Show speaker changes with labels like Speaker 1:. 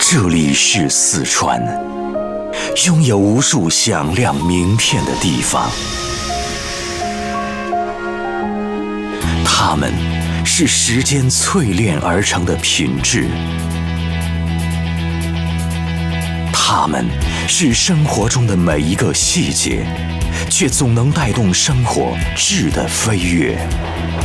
Speaker 1: 这里是四川，拥有无数响亮名片的地方。它们是时间淬炼而成的品质，它们是生活中的每一个细节，却总能带动生活质的飞跃。